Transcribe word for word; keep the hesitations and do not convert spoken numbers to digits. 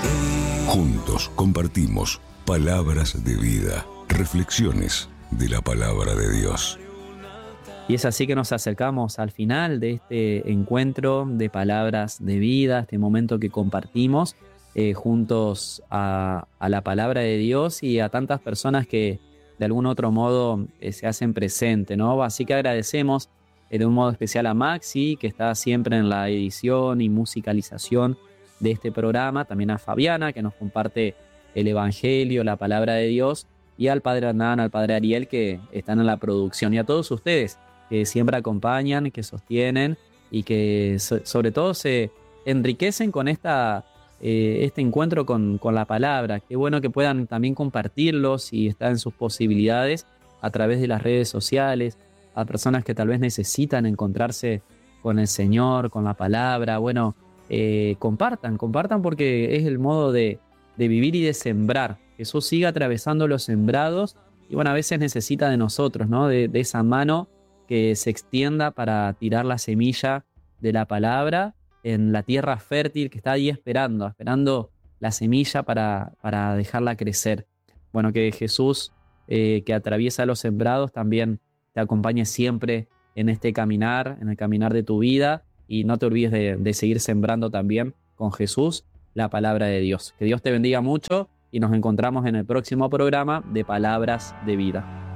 Juntos compartimos palabras de vida, reflexiones de la palabra de Dios. Y es así que nos acercamos al final de este encuentro de palabras de vida, este momento que compartimos eh, juntos a, a la palabra de Dios y a tantas personas que de algún otro modo eh, se hacen presente, ¿no? Así que agradecemos eh, de un modo especial a Maxi, que está siempre en la edición y musicalización de este programa, también a Fabiana, que nos comparte el Evangelio, la palabra de Dios, y al Padre Hernán, al Padre Ariel, que están en la producción, y a todos ustedes que siempre acompañan, que sostienen y que so, sobre todo se enriquecen con esta, eh, este encuentro con, con la palabra. Qué bueno que puedan también compartirlo si está en sus posibilidades a través de las redes sociales, a personas que tal vez necesitan encontrarse con el Señor, con la palabra. Bueno, eh, compartan, compartan porque es el modo de, de vivir y de sembrar. Jesús sigue atravesando los sembrados y bueno, a veces necesita de nosotros, ¿no? De, de esa mano que se extienda para tirar la semilla de la palabra en la tierra fértil que está ahí esperando, esperando la semilla para, para dejarla crecer. Bueno, que Jesús, eh, que atraviesa los sembrados, también te acompañe siempre en este caminar, en el caminar de tu vida, y no te olvides de, de seguir sembrando también con Jesús la palabra de Dios. Que Dios te bendiga mucho y nos encontramos en el próximo programa de Palabras de Vida.